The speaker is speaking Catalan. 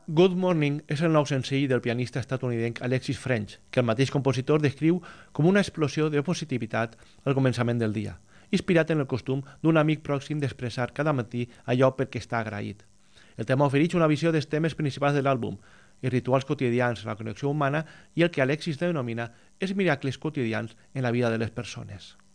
Good Morning és el nou senzill del pianista estatunidenc Alexis French, que el mateix compositor descriu com una explosió de positivitat al començament del dia, inspirat en el costum d'un amic pròxim d'expressar cada matí allò per què està agraït. El tema ofereix una visió dels temes principals de l'àlbum, els rituals quotidians, la connexió humana i el que Alexis denomina els miracles quotidians en la vida de les persones.